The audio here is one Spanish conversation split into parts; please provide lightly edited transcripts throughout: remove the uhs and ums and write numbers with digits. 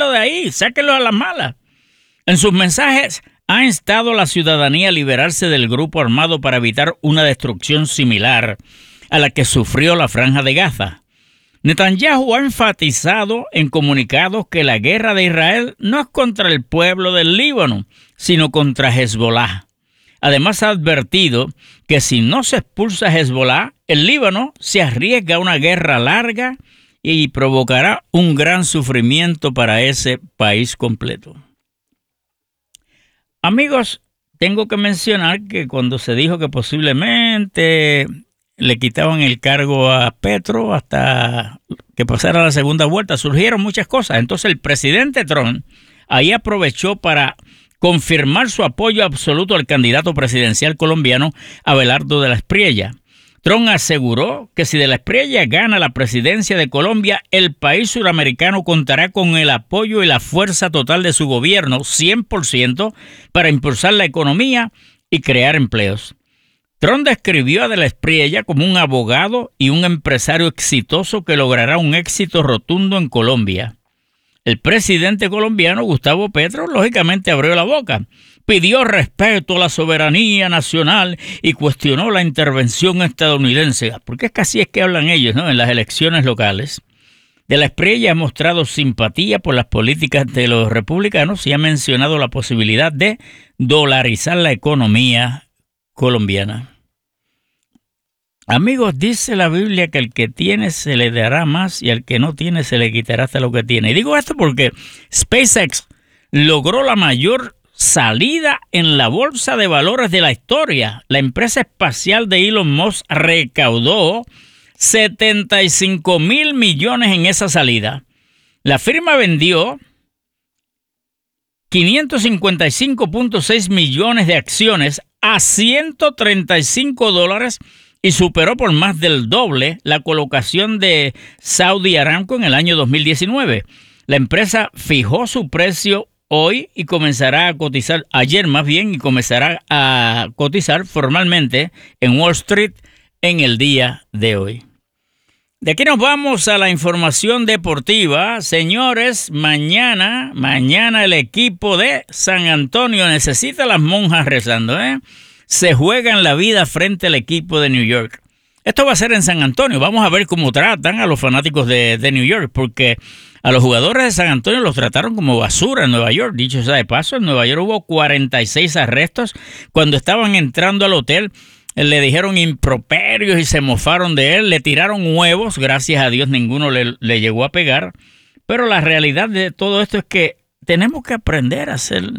sáquenlo de ahí, sáquenlo a las malas. En sus mensajes ha instado a la ciudadanía a liberarse del grupo armado para evitar una destrucción similar a la que sufrió la Franja de Gaza. Netanyahu ha enfatizado en comunicados que la guerra de Israel no es contra el pueblo del Líbano, sino contra Hezbollah. Además ha advertido que si no se expulsa a Hezbollah, el Líbano se arriesga a una guerra larga y provocará un gran sufrimiento para ese país completo. Amigos, tengo que mencionar que cuando se dijo que posiblemente le quitaban el cargo a Petro hasta que pasara la segunda vuelta, surgieron muchas cosas. Entonces el presidente Trump ahí aprovechó para confirmar su apoyo absoluto al candidato presidencial colombiano Abelardo de la Espriella. Trump aseguró que si de la Espriella gana la presidencia de Colombia, el país suramericano contará con el apoyo y la fuerza total de su gobierno, 100%, para impulsar la economía y crear empleos. Trump describió a de la Espriella como un abogado y un empresario exitoso que logrará un éxito rotundo en Colombia. El presidente colombiano, Gustavo Petro, lógicamente abrió la boca, pidió respeto a la soberanía nacional y cuestionó la intervención estadounidense, porque es que así es que hablan ellos, ¿no?, en las elecciones locales. De la Espriella ha mostrado simpatía por las políticas de los republicanos y ha mencionado la posibilidad de dolarizar la economía colombiana. Amigos, dice la Biblia que al que tiene se le dará más y al que no tiene se le quitará hasta lo que tiene. Y digo esto porque SpaceX logró la mayor salida en la bolsa de valores de la historia. La empresa espacial de Elon Musk recaudó 75,000 millones en esa salida. La firma vendió 555.6 millones de acciones a $135 y superó por más del doble la colocación de Saudi Aramco en el año 2019. La empresa fijó su precio hoy y comenzará a cotizar, ayer más bien, y comenzará a cotizar formalmente en Wall Street en el día de hoy. De aquí nos vamos a la información deportiva. Señores, mañana el equipo de San Antonio necesita a las monjas rezando, Se juegan la vida frente al equipo de New York. Esto va a ser en San Antonio. Vamos a ver cómo tratan a los fanáticos de New York, porque a los jugadores de San Antonio los trataron como basura en Nueva York. Dicho sea de paso, en Nueva York hubo 46 arrestos. Cuando estaban entrando al hotel, le dijeron improperios y se mofaron de él. Le tiraron huevos. Gracias a Dios ninguno le llegó a pegar. Pero la realidad de todo esto es que tenemos que aprender a ser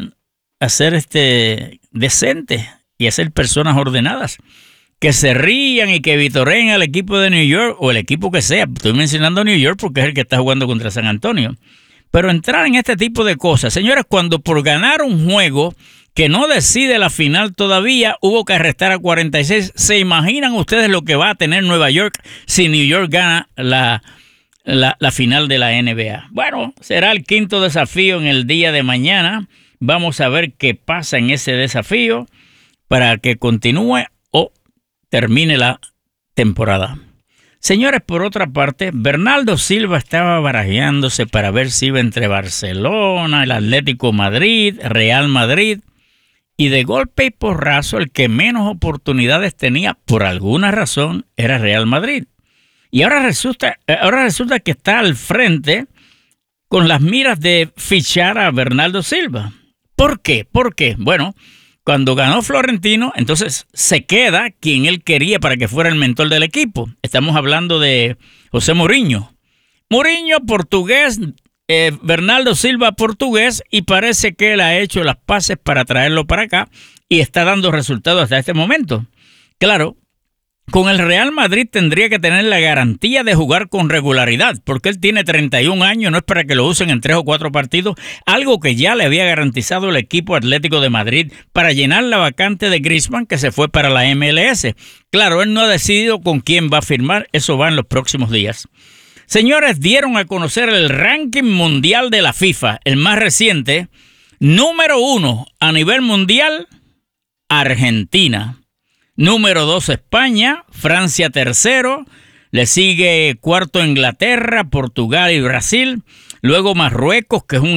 decentes y a ser personas ordenadas. Que se rían y que vitoreen al equipo de New York o el equipo que sea. Estoy mencionando a New York porque es el que está jugando contra San Antonio. Pero entrar en este tipo de cosas, señores, cuando por ganar un juego que no decide la final todavía hubo que arrestar a 46, ¿se imaginan ustedes lo que va a tener Nueva York si New York gana la final de la NBA? Bueno, será el quinto desafío en el día de mañana. Vamos a ver qué pasa en ese desafío para que continúe o termine la temporada. Señores, por otra parte, Bernardo Silva estaba barajeándose para ver si iba entre Barcelona, el Atlético Madrid, Real Madrid, y de golpe y porrazo el que menos oportunidades tenía por alguna razón era Real Madrid. Y ahora resulta que está al frente con las miras de fichar a Bernardo Silva. ¿Por qué? Bueno, cuando ganó Florentino, entonces se queda quien él quería para que fuera el mentor del equipo. Estamos hablando de José Mourinho. Mourinho, portugués, Bernardo Silva, portugués, y parece que él ha hecho las paces para traerlo para acá y está dando resultados hasta este momento. Claro, con el Real Madrid tendría que tener la garantía de jugar con regularidad, porque él tiene 31 años, no es para que lo usen en 3 o 4 partidos, algo que ya le había garantizado el equipo Atlético de Madrid para llenar la vacante de Griezmann que se fue para la MLS. Claro, él no ha decidido con quién va a firmar, eso va en los próximos días. Señores, dieron a conocer el ranking mundial de la FIFA, el más reciente. Número 1 a nivel mundial, Argentina. Número 2, España. Francia, tercero. Le sigue cuarto Inglaterra, Portugal y Brasil. Luego Marruecos, que es un